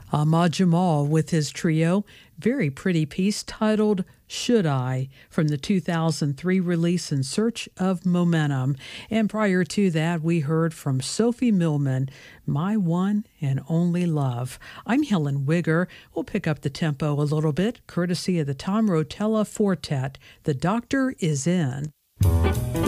Ahmad Jamal with his trio, very pretty piece titled Should I, from the 2003 release In Search of Momentum. And prior to that, we heard from Sophie Millman, My One and Only Love. I'm Helen Wigger. We'll pick up the tempo a little bit, courtesy of the Tom Rotella Quartet. The Doctor is In.